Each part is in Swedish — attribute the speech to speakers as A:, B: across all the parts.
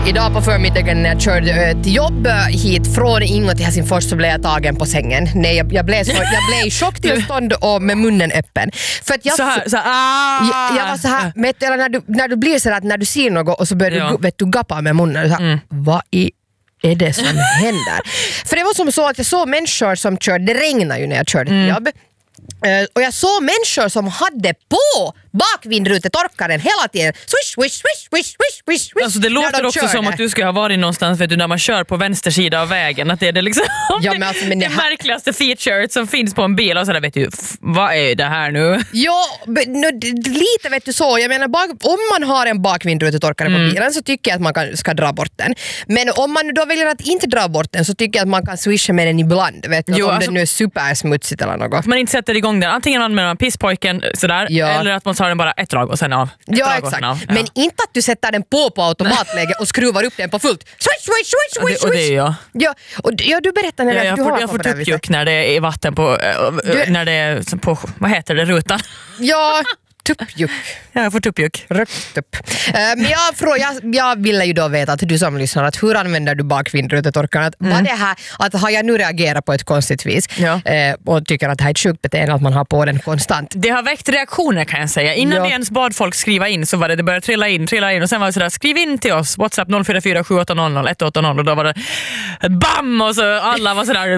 A: Idag på förmiddagen när jag körde till jobb hit från Ingo till Helsingfors så blev jag tagen på sängen. Nej, jag blev i chocktillstånd och med munnen öppen. För att jag jag var så här, när du blir så här att när du ser något och så börjar du gappa med munnen så här, vad är det som händer? För det var som så att jag såg människor som körde, det regnade ju när jag körde till jobb. Och jag såg människor som hade på bakvindrutetorkaren hela tiden. Swish, swish, swish, swish, swish, swish, swish.
B: Alltså det låter också som att du ska ha varit någonstans vet du, när man kör på vänster sida av vägen. Att det är det liksom men det märkligaste featuret som finns på en bil. Och så där, vet du, vad är det här nu?
A: Ja, lite vet du så. Jag menar, om man har en bakvindrutetorkare på bilen så tycker jag att man ska dra bort den. Men om man då väljer att inte dra bort den så tycker jag att man kan swisha med den ibland. Vet du, om det nu är supersmutsigt eller något.
B: Man inte sätter igång den. Antingen använder man pisspojken sådär, eller att man tar den bara ett drag och sen av.
A: Exakt. Men inte att du sätter den på automatläge och skruvar upp den på fullt. Swish, swish, swish, swish, swish.
B: Och det är jag.
A: Ja, du berättar när
B: jag får tuppjuck när det är vatten på när det är på, vad heter det, rutan?
A: Ja, tuppjuck.
B: Ja, jag får tuppjuck.
A: Rökt upp. Men jag ville ju då veta att du som lyssnar att hur använder du bakvindrutetorkaren? Vad det här, att har jag nu reagerat på ett konstigt vis och tycker att det här är ett sjukt beteende att man har på den konstant.
B: Det har väckt reaktioner kan jag säga. Innan vi ens bad folk skriva in så var det började trilla in och sen var det sådär, skriv in till oss WhatsApp 044 780 180 och då var det BAM och så alla var sådär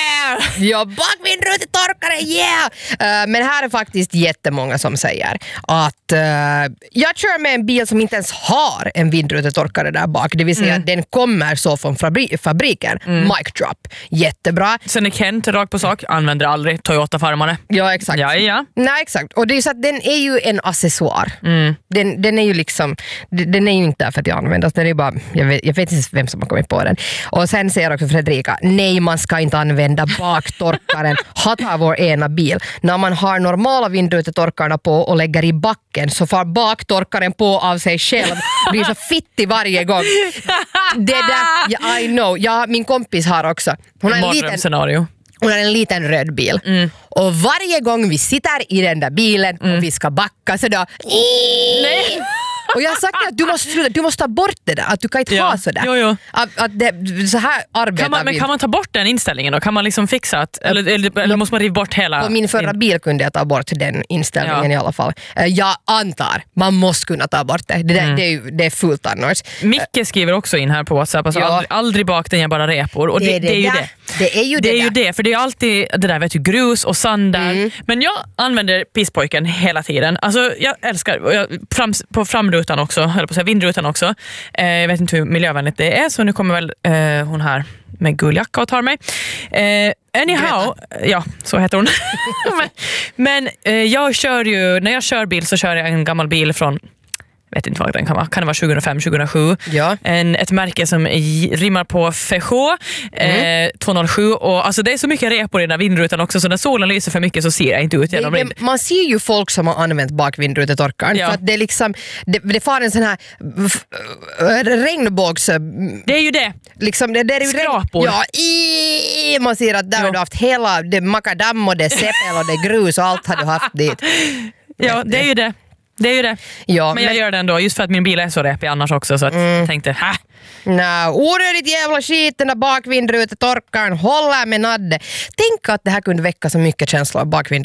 A: ja, bakvindrutetorkare, men här är faktiskt jättemånga som säger att jag kör med en bil som inte ens har en vindrutetorkare där bak. Det vill säga att den kommer så från fabriken. Mic drop. Jättebra.
B: Sen är Kent rakt på sak. Använder aldrig Toyota-farmare.
A: Ja, exakt.
B: Ja.
A: Nej, exakt. Och det är så att den är ju en accessoar. Den är ju liksom, den är ju inte där för att jag använder. Den är bara, jag vet inte vem som har kommit på den. Och sen säger också Fredrika, nej man ska inte använda baktorkaren. Hatar vår ena bil. När man har normala vindrutetorkarna på och lägger i backen så far baktorkaren på av sig själv. Blir så fittig varje gång. Det där, I know. Ja, min kompis har också. Hon har en liten röd bil. Och varje gång vi sitter i den där bilen och vi ska backa så då... Nej! Och jag har sagt att du måste ta bort det där. Att du kan inte ha sådär.
B: Jo.
A: Att så här arbetar vi.
B: Kan man ta bort den inställningen då? Kan man liksom fixa att, eller måste man riva bort hela?
A: På min förra bil kunde jag ta bort den inställningen i alla fall. Jag antar, man måste kunna ta bort det. Det är fullt annars.
B: Micke skriver också in här på WhatsApp. Alltså aldrig bak den, jag bara repor. Och det är ju det.
A: Det är ju
B: det, för det är alltid det där, vet du, grus och sand där. Men jag använder pisspojken hela tiden. Alltså jag älskar på framrutan också, eller på vindrutan också. Jag vet inte hur miljövänligt det är, så nu kommer väl hon här med gulljacka och tar mig. Anyhow, ja, så heter hon. men jag kör ju, när jag kör bil så kör jag en gammal bil från, vet inte vad den kan vara. Kan det vara 2005-2007? Ja. Ett märke som rimmar på Peugeot 207. Och alltså det är så mycket repor i den här vindrutan också, så när solen lyser för mycket så ser jag inte ut genom det.
A: Man ser ju folk som har använt bakvindrutetorkaren för att det är liksom det får en sån här regnbågs...
B: Det är ju det.
A: Liksom, det är ju
B: skrapor.
A: Man ser att där har du haft hela det makadam och det seppel och det grus och allt har du haft dit.
B: Ja, det är ju det. Det är ju det. Ja, men jag gör det ändå, just för att min bil är så repig annars också, så att jag tänkte,
A: onödigt jävla skit, den där bakvindrutetorkaren håller med nadde. Tänk att det här kunde väcka så mycket känslor av bakvindrutetorkaren.